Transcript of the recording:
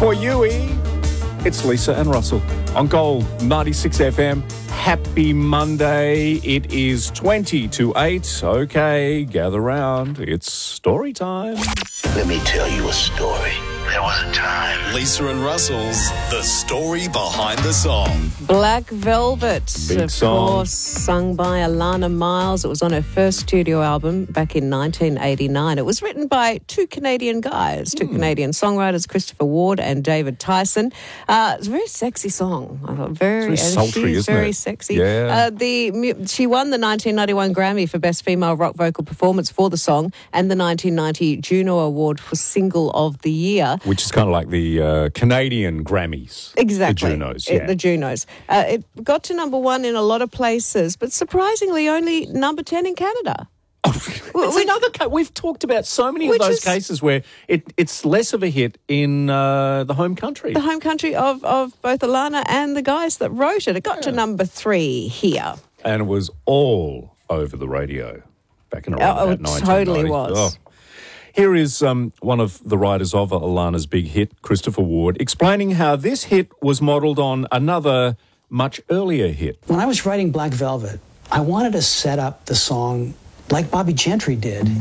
For Yui, it's Lisa and Russell on Gold 96 FM. Happy Monday. It is 20 to 8. Okay, gather round. It's story time. Let me tell you a story. There was a time. Lisa and Russell's The Story Behind the Song. Black Velvet, Big of song. course, sung by Alana Miles. It was on her first studio album back in 1989. It was written by two Canadian guys, two Canadian songwriters, Christopher Ward and David Tyson. It's a very sexy song. I thought Very sultry, she's isn't very it? sexy. Yeah. She won the 1991 Grammy for Best Female Rock Vocal Performance for the song and the 1990 Juno Award for Single of the Year. Which is kind of like the Canadian Grammys. Exactly. The Junos, yeah. The Junos. It got to number one in a lot of places, but surprisingly only number 10 in Canada. It's another case. We've talked about so many of Which those is- cases where it's less of a hit in the home country. The home country of both Alana and the guys that wrote it. It got to number 3 here. And it was all over the radio back in around Oh, about it 1990. totally was. Here is one of the writers of Alana's big hit, Christopher Ward, explaining how this hit was modelled on another much earlier hit. When I was writing Black Velvet, I wanted to set up the song like Bobby Gentry did